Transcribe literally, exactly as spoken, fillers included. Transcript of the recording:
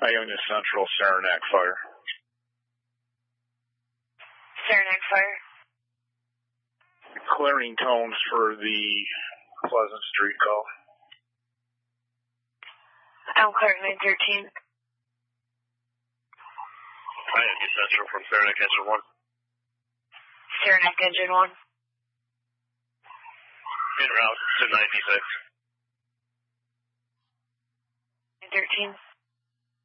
Ionia Central, Saranac Fire. Saranac Fire. Clearing tones for the Pleasant Street call. I'm clear at nine thirteen. Ionia Central from Saranac Engine one. Saranac Engine one. En route to ninety-six. nine thirteen.